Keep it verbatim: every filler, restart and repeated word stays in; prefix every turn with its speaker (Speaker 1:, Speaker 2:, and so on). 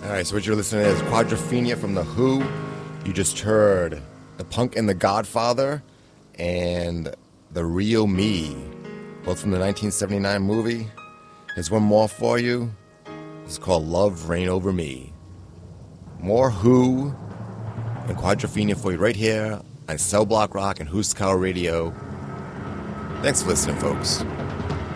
Speaker 1: All right, so what you're listening to is Quadrophenia from The Who. You just heard The Punk and the Godfather and The Real Me, both from the nineteen seventy-nine movie. There's one more for you. It's called Love Reign Over Me. More Who and Quadrophenia for you right here on Cell Block Rock and Who's Cow Radio. Thanks for listening, folks.